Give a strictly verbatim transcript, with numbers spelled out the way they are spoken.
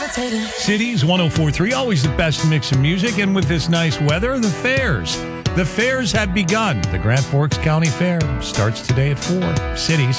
Cities one oh four point three, always the best mix of music, and with this nice weather, the fairs. The fairs have begun. The Grand Forks County Fair starts today at four. Cities